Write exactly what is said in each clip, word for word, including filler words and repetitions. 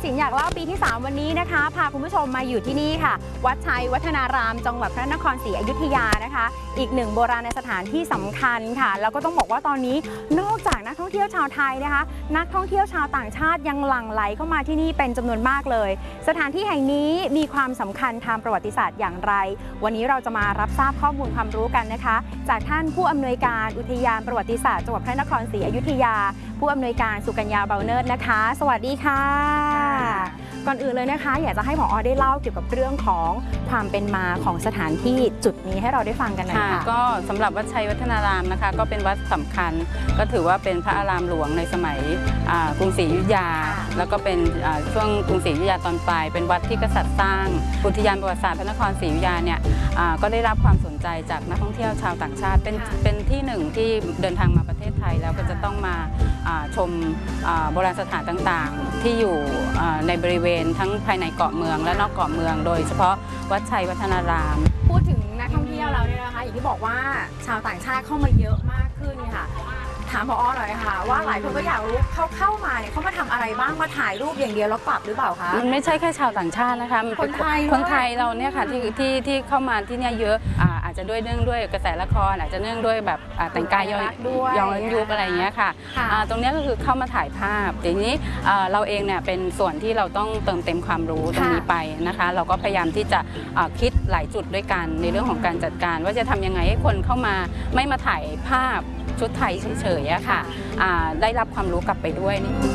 ศิลป์อยากเล่าปีที่สามวันนี้นะคะพาคุณผู้ชมมาอยู่ที่นี่ค่ะวัดชัยวัฒนารามจังหวัดพระนครศรีอยุธยานะคะอีกหนึ่งโบราณสถานที่สำคัญค่ะแล้วก็ต้องบอกว่าตอนนี้นอกจากนักท่องเที่ยวชาวไทยนะคะนักท่องเที่ยวชาวต่างชาติยังหลั่งไหลเข้ามาที่นี่เป็นจำนวนมากเลยสถานที่แห่งนี้มีความสำคัญทางประวัติศาสตร์อย่างไรวันนี้เราจะมารับทราบข้อมูลความรู้กันนะคะจากท่านผู้อำนวยการอุทยานประวัติศาสตร์จังหวัดพระนครศรีอยุธยาผู้อำนวยการสุกัญญาเบาเนิร์ดนะคะสวัสดีค่ะก่อนอื่นเลยนะคะอยากจะให้ผอ.ได้เล่าเกี่ยวกับเรื่องของความเป็นมาของสถานที่จุดนี้ให้เราได้ฟังกันหน่อยค่ะก็สำหรับวัดชัยวัฒนารามนะคะก็เป็นวัดสำคัญก็ถือว่าเป็นพระอารามหลวงในสมัยกรุงศรีอยุธยาแล้วก็เป็นช่วงกรุงศรีอยุธยาตอนปลายเป็นวัดที่กษัตริย์สร้างอุทยานประวัติศาสตร์พระนครศรีอยุธยาเนี่ยก็ได้รับความสนใจจากนักท่องเที่ยวชาวต่างชาติเป็นเป็นที่หนึ่งที่เดินทางมาประเทศไทยแล้วก็จะต้องมาชมโบราณสถานต่างๆที่อยู่ในบริเวณทั้งภายในเกาะเมืองและนอกเกาะเมืองโดยเฉพาะวัดชัยวัฒนารามพูดถึงนักท่องเที่ยวแล้วเนี่ยนะคะอย่างที่บอกว่าชาวต่างชาติเข้ามาเยอะมากขึ้นค่ะถามผอ.หน่อยค่ะว่าหลายคนก็อยากรู้เขาเข้ามาเนี่ยเขามาทำอะไรบ้างมาถ่ายรูปอย่างเดียวแล้วกลับหรือเปล่าคะมันไม่ใช่แค่ชาวต่างชาตินะคะคนไทยคนไทยเราเนี่ยค่ะที่ที่ที่เข้ามาที่นี่เยอะอาจจะด้วยเนื่องด้วยกระแสละครอาจจะเนื่องด้วยแบบแต่งกายย้อนยุคอะไรอย่างเงี้ยค่ะตรงนี้ก็คือเข้ามาถ่ายภาพทีนี้เราเองเนี่ยเป็นส่วนที่เราต้องเติมเต็มความรู้ตรงนี้ไปนะคะเราก็พยายามที่จะคิดหลายจุดด้วยกันในเรื่องของการจัดการว่าจะทำยังไงให้คนเข้ามาไม่มาถ่ายภาพชุดไทยเฉยๆค่ะได้รับความรู้กลับไปด้วย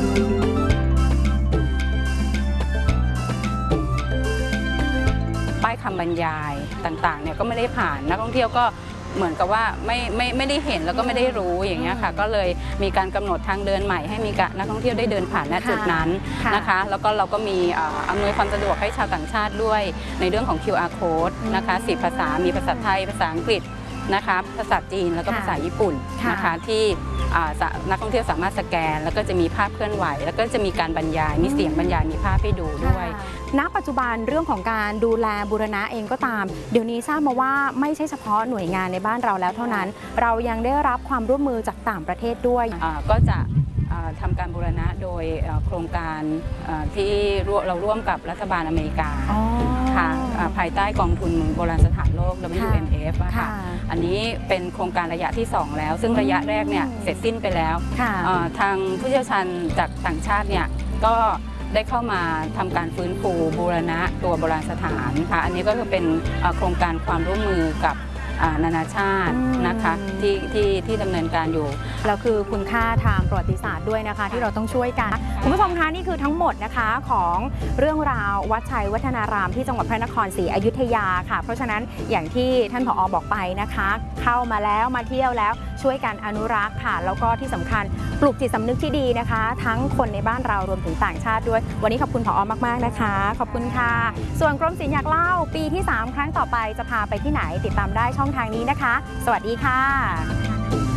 ป้ายคำบรรยายต่างๆเนี่ยก็ไม่ได้ผ่านนักท่องเที่ยวก็เหมือนกับว่าไม่ไม่ไม่ได้เห็นแล้วก็ไม่ได้รู้อย่างเงี้ยค่ะก็เลยมีการกำหนดทางเดินใหม่ให้มีนักท่องเที่ยวได้เดินผ่านณจุดนั้นนะคะแล้วก็เราก็มีอำนวยความสะดวกให้ชาวต่างชาติด้วยในเรื่องของ คิว อาร์ Code นะคะสี่ภาษามีภาษาไทยภาษาอังกฤษนะคะภาษาจีนแล้วก็ภาษาญี่ปุ่นนะคะที่นักท่องเที่ยวสามารถสแกนแล้วก็จะมีภาพเคลื่อนไหวแล้วก็จะมีการบรรยายมีเสียงบรรยายมีภาพให้ดูด้วยณปัจจุบันเรื่องของการดูแลบูรณะเองก็ตามเดี๋ยวนี้ทราบมาว่าไม่ใช่เฉพาะหน่วยงานในบ้านเราแล้วเท่านั้นเรายังได้รับความร่วมมือจากต่างประเทศด้วยก็จะทำการบูรณะโดยโครงการที่เราร่วมกับรัฐบาลอเมริกาค่ะภายใต้กองทุนโบราณสถานโลก ดับเบิลยู เอ็ม เอฟ ค่ะอันนี้เป็นโครงการระยะที่สองแล้วซึ่งระยะแรกเนี่ยเสร็จสิ้นไปแล้วทางผู้เชี่ยวชาญจากต่างชาติเนี่ยก็ได้เข้ามาทำการฟื้นฟูบูรณะตัวโบราณสถานค่ะอันนี้ก็คือเป็นโครงการความร่วมมือกับนานาชาตินะคะที่ที่ที่ดำเนินการอยู่แล้วคือคุณค่าทางประวัติศาสตร์ด้วยนะคะที่เราต้องช่วยกันคุณผู้ชมคะนี่คือทั้งหมดนะคะของเรื่องราววัดชัยวัฒนารามที่จังหวัดพระนครศรีอยุธยาค่ะเพราะฉะนั้นอย่างที่ท่านผอ.บอกไปนะคะเข้ามาแล้วมาเที่ยวแล้วช่วยกันอนุรักษ์ค่ะแล้วก็ที่สำคัญปลุกจิตสำนึกที่ดีนะคะทั้งคนในบ้านเรารวมถึงต่างชาติด้วยวันนี้ขอบคุณผอ.มากๆนะคะขอบคุณค่ะส่วนกรมศิลป์อยากเล่าปีที่สามครั้งต่อไปจะพาไปที่ไหนติดตามได้ช่องทางนี้นะคะสวัสดีค่ะ